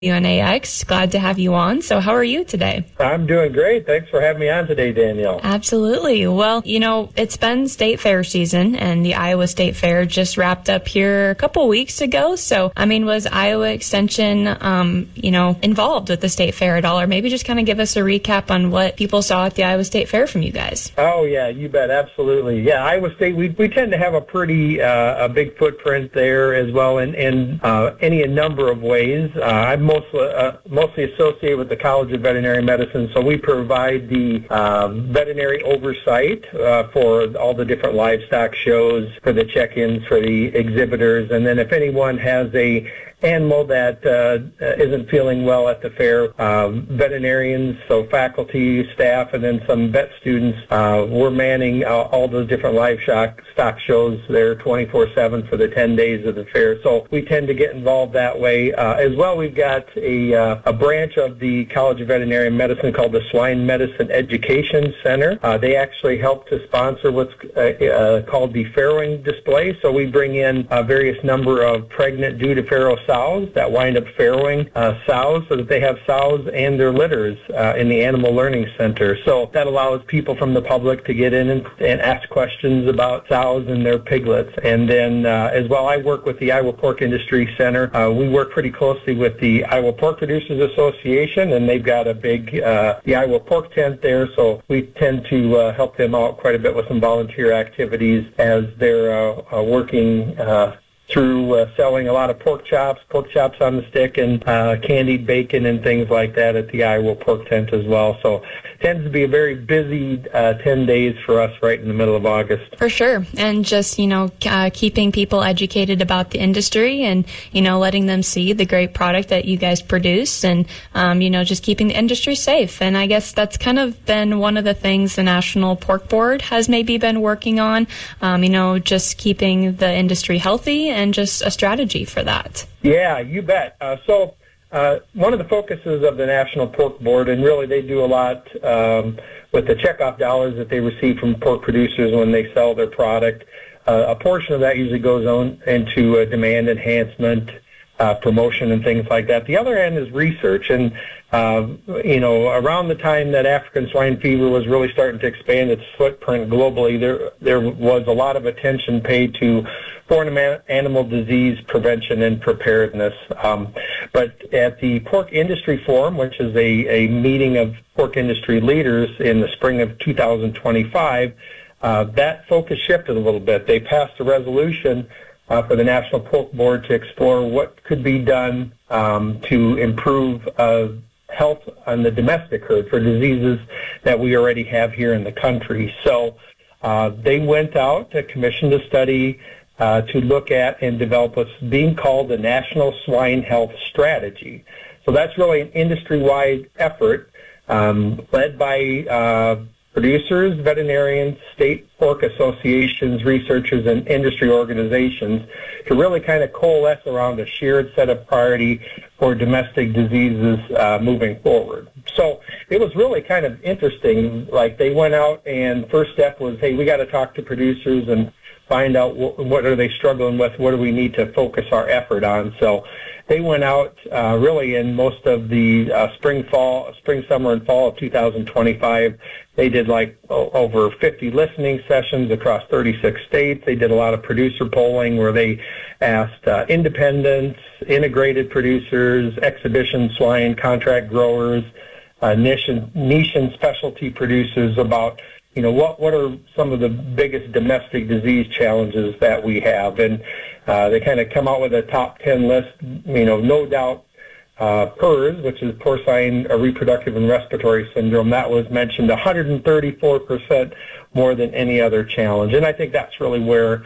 UNAX. Glad to have you on. So how are you today? I'm doing great. Thanks for having me on today, Danielle. Absolutely. Well, it's been state fair season, and the Iowa State Fair just wrapped up here a couple weeks ago. So, was Iowa Extension, involved with the state fair at all? Or maybe just kind of give us a recap on what people saw at the Iowa State Fair from you guys. Oh, yeah, you bet. Absolutely. Yeah, Iowa State, we tend to have a pretty a big footprint there as well in any number of ways. I'm mostly associated with the College of Veterinary Medicine, so we provide the veterinary oversight for all the different livestock shows, for the check-ins, for the exhibitors, and then if anyone has a animal that isn't feeling well at the fair, veterinarians, so faculty, staff, and then some vet students, we're manning all the different livestock shows there 24/7 for the 10 days of the fair. So we tend to get involved that way. As well, we've got a branch of the College of Veterinary Medicine called the Swine Medicine Education Center. They actually help to sponsor what's called the farrowing display. So we bring in a various number of pregnant due to farrow sows that wind up farrowing sows so that they have sows and their litters in the Animal Learning Center. So that allows people from the public to get in and ask questions about sows and their piglets. And then as well, I work with the Iowa Pork Industry Center. We work pretty closely with the Iowa Pork Producers Association, and they've got a big the Iowa Pork Tent there, so we tend to help them out quite a bit with some volunteer activities as they're working through selling a lot of pork chops on the stick, and candied bacon and things like that at the Iowa Pork Tent as well. So it tends to be a very busy 10 days for us right in the middle of August. For sure. And just, keeping people educated about the industry and, letting them see the great product that you guys produce and, just keeping the industry safe. And I guess that's kind of been one of the things the National Pork Board has maybe been working on, just keeping the industry healthy and just a strategy for that. Yeah, you bet. So one of the focuses of the National Pork Board, and really they do a lot with the checkoff dollars that they receive from pork producers when they sell their product. A portion of that usually goes on into demand enhancement, promotion and things like that. The other end is research, and around the time that African swine fever was really starting to expand its footprint globally, there was a lot of attention paid to foreign animal disease prevention and preparedness. But at the Pork Industry Forum, which is a meeting of pork industry leaders in the spring of 2025, that focus shifted a little bit. They passed a resolution for the National Pork Board to explore what could be done to improve health on the domestic herd for diseases that we already have here in the country. So they went out to commission a study to look at and develop what's being called the National Swine Health Strategy. So that's really an industry-wide effort led by producers, veterinarians, state pork associations, researchers, and industry organizations to really kind of coalesce around a shared set of priority for domestic diseases moving forward. So it was really kind of interesting. Like, they went out, and first step was, hey, we got to talk to producers and find out what are they struggling with, what do we need to focus our effort on. So they went out really in most of the spring, summer, and fall of 2025. They did over 50 listening sessions across 36 states. They did a lot of producer polling where they asked independents, integrated producers, exhibition swine, contract growers, niche and specialty producers about what are some of the biggest domestic disease challenges that we have. And they kind of come out with a top 10 list. No doubt PRRS, which is porcine reproductive and respiratory syndrome, that was mentioned 134% more than any other challenge. And I think that's really where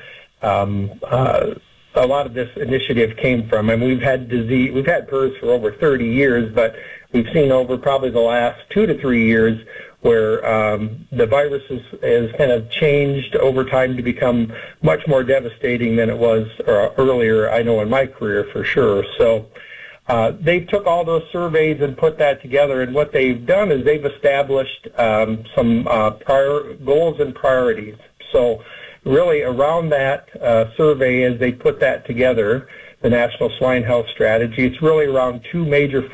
a lot of this initiative came from. And we've had PRRS for over 30 years, but we've seen over probably the last 2 to 3 years where the virus has kind of changed over time to become much more devastating than it was earlier, I know, in my career for sure. So they took all those surveys and put that together, and what they've done is they've established some prior goals and priorities. So really around that survey, as they put that together, the National Swine Health Strategy. It's really around two major